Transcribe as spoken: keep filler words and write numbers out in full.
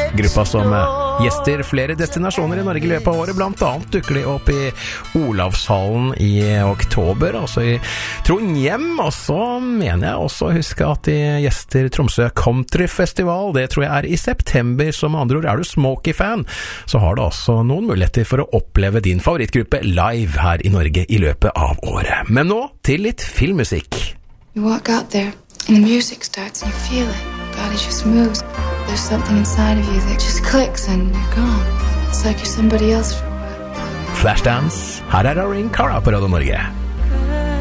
gruppa som gjester flere destinasjoner i Norge i løpet av året. Blant annet dukker de opp i Olavshallen i oktober, altså i Trondheim. Og så mener jeg også å huske at de gjester Tromsø Country Festival. Det tror jeg er i september, som med andre ord er du Smokey-fan, så har du også noen muligheter for å oppleve din favorittgruppe live her i Norge i løpet av året. Men nå til litt filmmusikk. You walk out there and the music starts and you feel it. God, it just moves. There's something inside of you that just clicks and you're gone. It's like you're somebody else for a while. Flashdance, her er Irene Cara på Radio Norge.